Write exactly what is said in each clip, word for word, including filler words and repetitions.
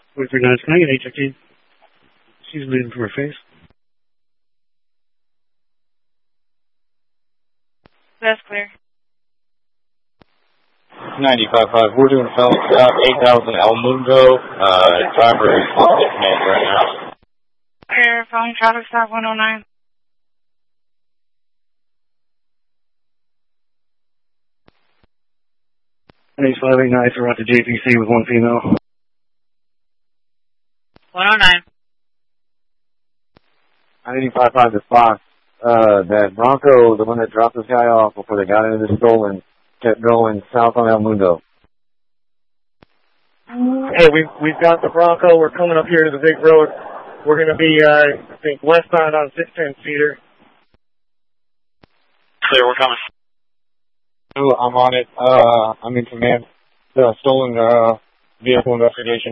Wait for guys, can I get eight fifteen? She's bleeding from her face. That's clear. ninety-five five, we're doing South eight thousand El Mundo. Uh, driver is designated right now. Clear, following traffic stop one oh nine. H five eight nine, we're out to J P C with one female. one oh nine. ninety-five five to Fox. Uh, that Bronco, the one that dropped this guy off before they got into the stolen, kept going south on El Mundo. Hey, we've, we've got the Bronco. We're coming up here to the big road. We're going to be, uh, I think, westbound on six ten Cedar. Clear, we're coming. Oh, I'm on it. Uh, I'm in command. The stolen, uh, vehicle investigation.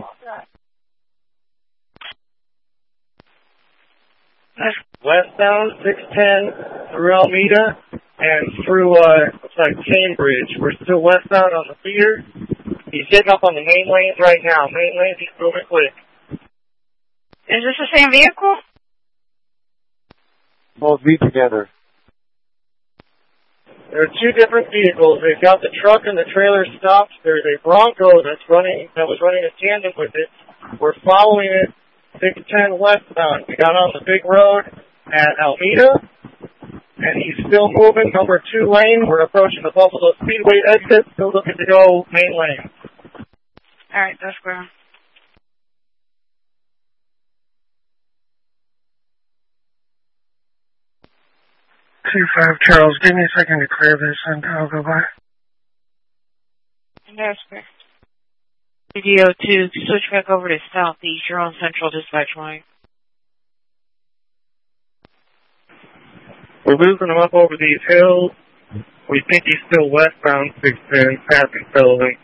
Westbound six ten through Alameda and through, uh, looks like Cambridge. We're still westbound on the Cedar. He's getting up on the main lanes right now. Main lanes, he's moving quick. Is this the same vehicle? Both be together. There are two different vehicles. They've got the truck and the trailer stopped. There's a Bronco that's running, that was running a tandem with it. We're following it six ten westbound. We got on the big road at Alameda, and he's still moving number two lane. We're approaching the Buffalo Speedway exit, still looking to go main lane. All right, that's clear. two five, Charles, give me a second to clear this and I'll go by. That's clear. D D O two, switch back over to southeast. You're on central dispatch line. We're losing him up over these hills. We think he's still westbound six ten, passing Fellow Link.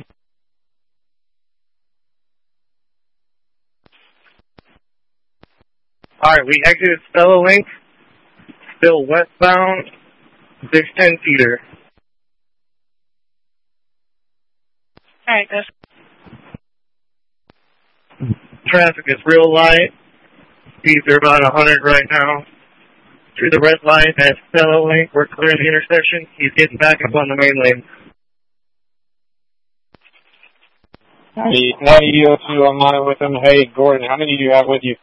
Alright, we exited Fellow Link. Still westbound, six ten Cedar. Alright, that's Traffic is real light. Speeds are about one hundred right now. Through the red light at Fellow Link, we're clearing the intersection. He's getting back up on the main lane. ninety oh two, I'm on it with him. Hey, Gordon, how many do you have with you?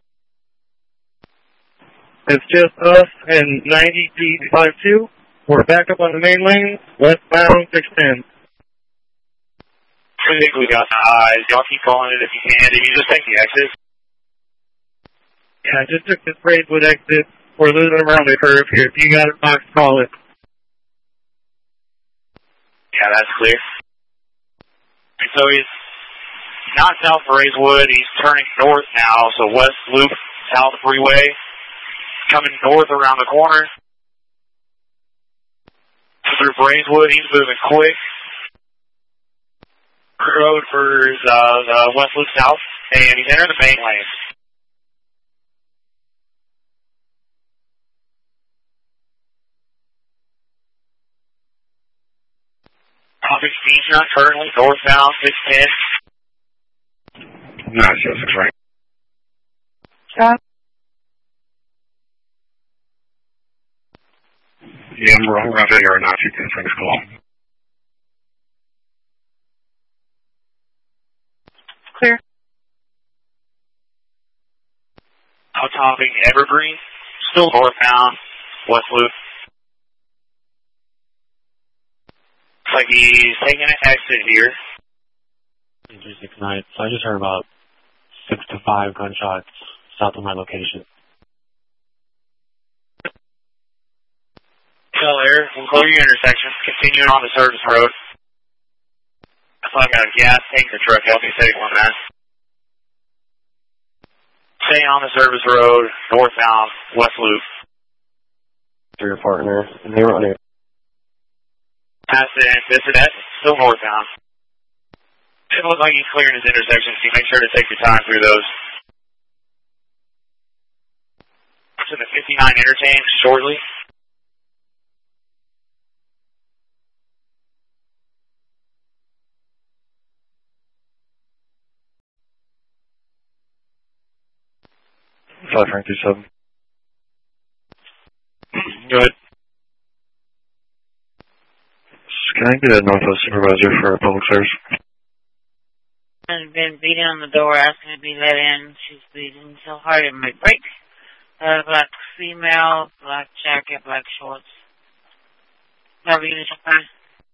It's just us and ninety D fifty-two. We're back up on the main lane, westbound six ten. I think we got the eyes. Y'all keep calling it if you can. Did you just take the exit? Yeah, I just took this Braidwood exit. We're losing around the curve here. If you got it, Fox, call it. Yeah, that's clear. So he's not south of Braidwood. He's turning north now, so west loop, south freeway. Coming north around the corner. Through Braidwood, he's moving quick. Road for uh, the west loop south, and he's entering the main lane. Traffic speed not currently northbound six ten. No, it's just right. Stop. Yeah, I'm wrong. We're out there right now. You can finish call. Clear. Out topping Evergreen, still northbound, west loop. Looks like he's taking an exit here. two six nine, so I just heard about six to five gunshots south of my location. Tell Air, we'll clear your intersection, continuing on the service road. That's why I got a gas tanker truck, help me take one, man. Stay on the service road, northbound, west loop. To your partner, and they were on it. Pass it, this and that, still northbound. It looks like he's clearing his intersection, so you make sure to take your time through those. To the fifty-nine interchange shortly. five Frank two seven. Go ahead. Can I get a Northwest supervisor for public service? Has been beating on the door, asking to be let in. She's beating so hard it might break. Uh, black female, black jacket, black shorts. Number unit five.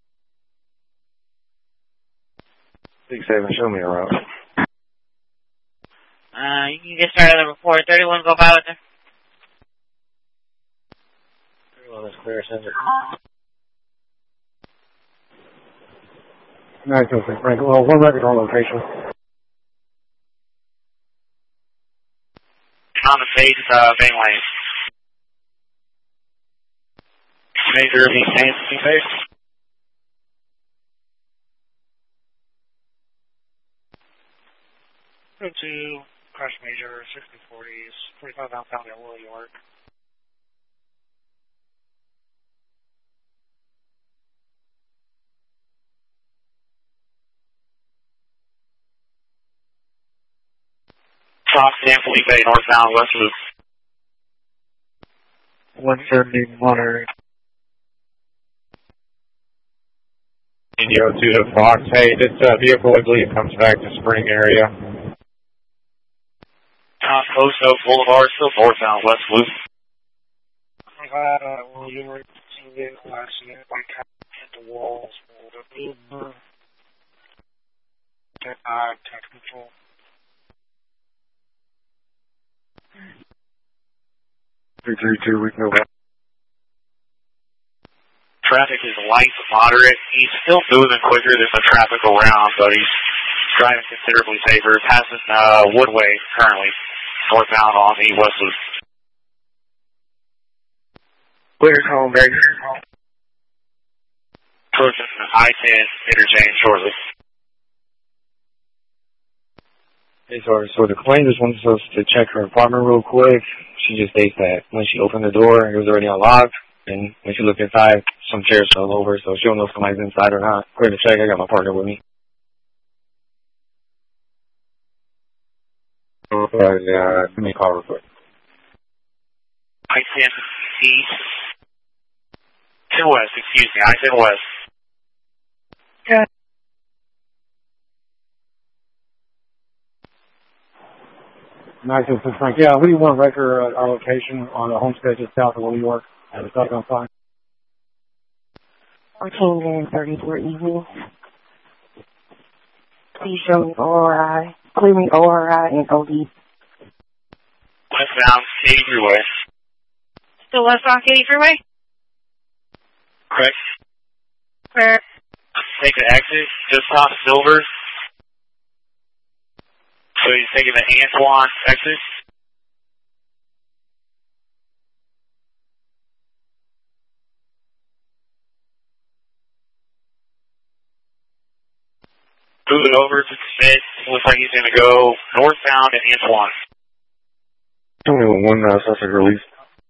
six seven, show me around. Uh, you can get started on the report. thirty-one, go by with her. thirty-one is clear, send it. Nice, Frank. Well, one record on location. On the face, uh, Van Lane. Major, he stands in face. Go to Crash Major, sixty forties, forty-five outbound at Willow York. South San Felipe, northbound, west loop. one seventy, monitoring. Indio two to Fox. Hey, this uh, vehicle, I believe, comes back to Spring area. South Coast Oak Boulevard, still northbound, west loop. I've had uh, Willow York, seen vehicle accident, one car hit the walls, Uber, uh, tech control. three three two, we can go back. Traffic is light to moderate. He's still moving quicker. There's no traffic around, but he's driving considerably safer. Passing uh, Woodway currently, northbound on the west loop. Clear home, baby. Approaching I ten interchange shortly. Hey, sorry, so the claim just wants us to check her apartment real quick. She just states that when she opened the door, it was already unlocked, and when she looked inside, some chairs fell over, so she don't know if somebody's inside or not. Clear to check, I got my partner with me. Uh, yeah, let me call real quick. I ten east. ten west, excuse me, I ten west. Yeah. Nice, this is Frank. Yeah, we want to record uh, our location on the homestead just south of Willow York at the Southern Fine. fourteen and thirty-four evening. Please show me O R I. Clear me O R I and O D. Westbound, Katy Freeway. Still west on Katy Freeway? Correct. Where? Take the exit, just off Silver. So he's taking the Antoine exit. Moving over to Smith. Looks like he's going to go northbound at Antoine. Only one uh, suspect released.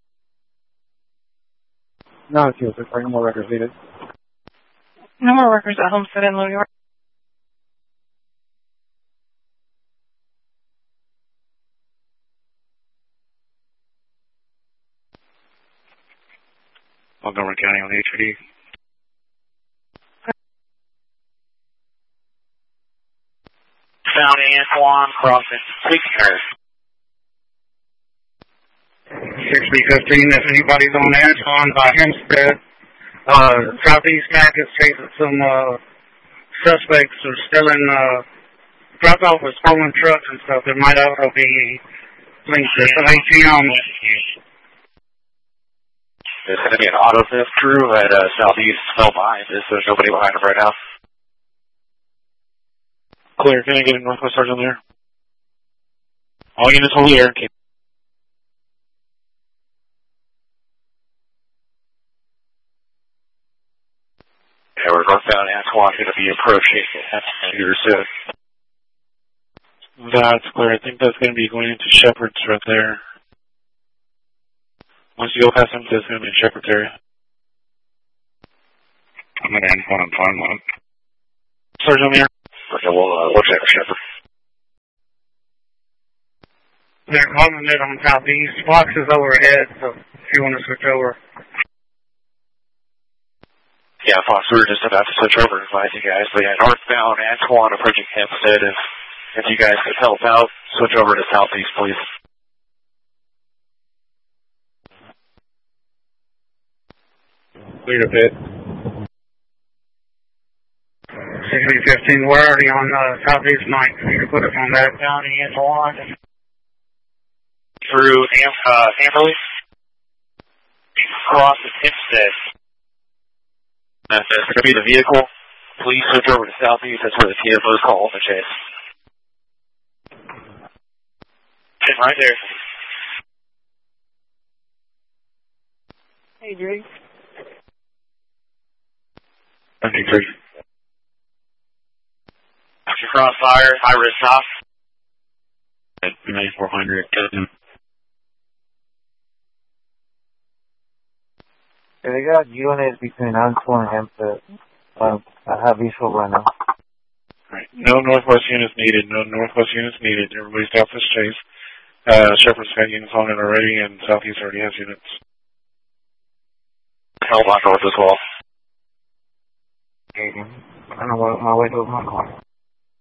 No, it's just Frank. No more records needed. No more workers at Homestead in New York. Montgomery County on the H O D. Found Antoine crossing Sixner. sixty fifteen, if anybody's on Antoine by Hempstead, uh, Southeast Mac is chasing some, uh, suspects who are still in, uh, drop off with stolen trucks and stuff. It might also be linked to some A T M. There's going to be an auto theft crew at uh, Southeast fell behind this. There's nobody behind him right now. Clear. Can I get a Northwest Sergeant there? All units hold the air. Okay. Yeah, we're northbound Antoine going to be approaching here soon. That's clear. I think that's going to be going into Shepherd's right there. Once you go past them, it's going to be in Shepherd's area. I'm at Antoine and Farm One. Sergeant, I'm here. Okay, we'll, uh, we'll check Shepherd. They're calling it on southeast. Fox is overhead, so if you want to switch over. Yeah, Fox, we were just about to switch over and advise you guys. But yeah, northbound Antoine approaching Hempstead. If, if you guys could help out, switch over to southeast, please. Lead a bit. sixty fifteen, we're already on uh, southeast ninth. You can put us on that down in Antoine. Through Am uh, Amberley? Across to Hempstead. That's going to be the vehicle. Please switch over to southeast. That's where the T F Os call the chase. It's right there. Hey, Drake. ninety-three. After crossfire, high risk stop. At ninety-four hundred. Yeah, they got units between Antoine and Hempstead. Um, I have visual right now. Right. No northwest units needed. No northwest units needed. Everybody's off this chase. Uh, Shepherd's got units on it already, and southeast already has units. Hell, on north as well. I don't know what my way to my car.